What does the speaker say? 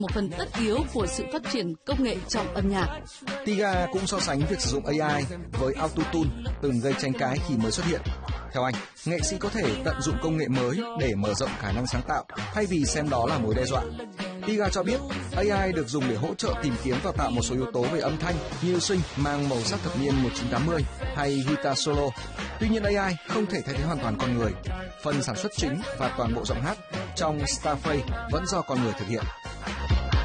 một phần tất yếu của sự phát triển công nghệ trong âm nhạc. Tiga cũng so sánh việc sử dụng AI với Auto-Tune từng gây tranh cãi khi mới xuất hiện. Theo anh, nghệ sĩ có thể tận dụng công nghệ mới để mở rộng khả năng sáng tạo thay vì xem đó là mối đe dọa. Tiga cho biết AI được dùng để hỗ trợ tìm kiếm và tạo một số yếu tố về âm thanh như swing mang màu sắc thập niên 1980 hay guitar solo. Tuy nhiên AI không thể thay thế hoàn toàn con người. Phần sản xuất chính và toàn bộ giọng hát trong Starfray vẫn do con người thực hiện.